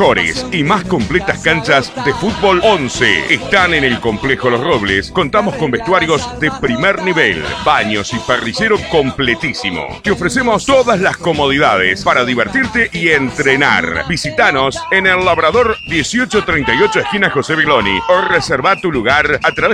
mejores y más completas canchas de fútbol 11 están en el Complejo Los Robles. Contamos con vestuarios de primer nivel, baños y parrillero completísimo. Te ofrecemos todas las comodidades para divertirte y entrenar. Visítanos en El Labrador 1838, esquina José Viloni, o reserva tu lugar a través